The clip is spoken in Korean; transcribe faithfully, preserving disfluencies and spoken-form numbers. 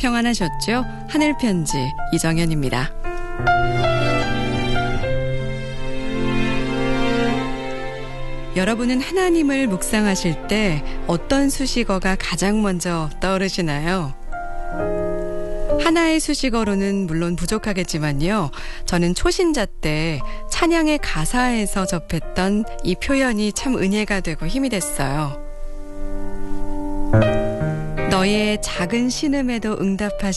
평안하셨죠? 하늘편지 이정현입니다. 여러분은 하나님을 묵상하실 때 어떤 수식어가 가장 먼저 떠오르시나요? 하나의 수식어로는 물론 부족하겠지만요. 저는 초신자 때 찬양의 가사에서 접했던 이 표현이 참 은혜가 되고 힘이 됐어요. 너의 작은 신음에도 응답하시